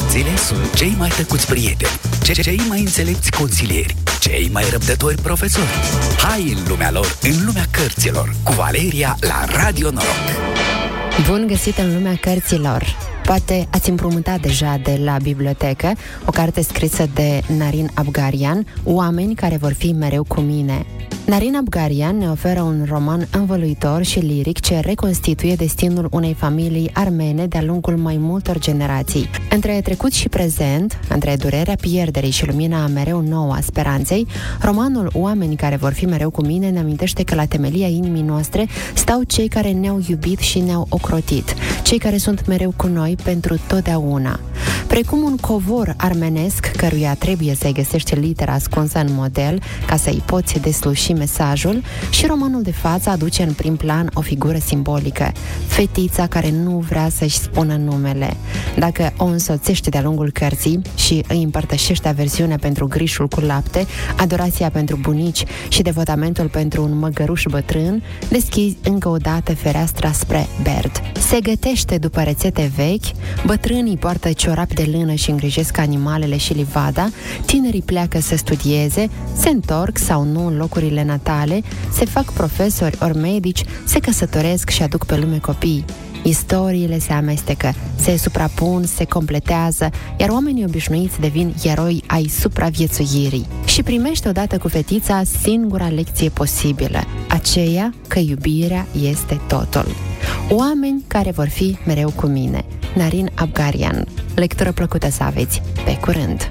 Cărțile sunt cei mai tăcuți prieteni, cei mai înțelepți consilieri, cei mai răbdători profesori. Hai în lumea lor, în lumea cărților, cu Valeria la Radio Noroc. Bun găsit în lumea cărților! Poate ați împrumutat deja de la bibliotecă o carte scrisă de Narin Abgarian, Oameni care vor fi mereu cu mine. Narin Abgarian ne oferă un roman învăluitor și liric ce reconstituie destinul unei familii armene de-a lungul mai multor generații. Între trecut și prezent, între durerea pierderii și lumina mereu nouă a speranței, romanul Oameni care vor fi mereu cu mine ne amintește că la temelia inimii noastre stau cei care ne-au iubit și ne-au ocrotit, cei care sunt mereu cu noi pentru totdeauna. Precum un covor armenesc căruia trebuie să-i găsești litera ascunsă în model ca să-i poți desluși mesajul, și romanul de față aduce în prim plan o figură simbolică, fetița care nu vrea să-și spună numele. Dacă o însoțești de-a lungul cărții și îi împărtășești aversiunea pentru grișul cu lapte, adorația pentru bunici și devotamentul pentru un măgăruș bătrân, deschizi încă o dată fereastra spre Berd. Se gătește după rețete vechi, bătrânii poartă ciorapi de lână și îngrijesc animalele și livada, tinerii pleacă să studieze, se întorc sau nu în locurile natale, se fac profesori ori medici, se căsătoresc și aduc pe lume copii. Istoriile se amestecă, se suprapun, se completează, iar oamenii obișnuiți devin eroi ai supraviețuirii. Și primește odată cu fetița singura lecție posibilă, aceea că iubirea este totul. Oameni care vor fi mereu cu mine. Narin Abgarian. Lectură plăcută să aveți. Pe curând!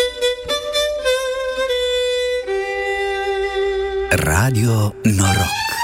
Radio Noroc.